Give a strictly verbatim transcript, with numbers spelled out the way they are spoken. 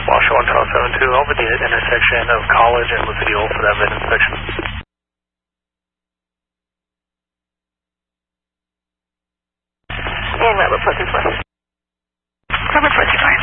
Washoe one twelve seven two over the intersection of College and Lucidio for that vid inspection. And what report this was? Coverage four two five.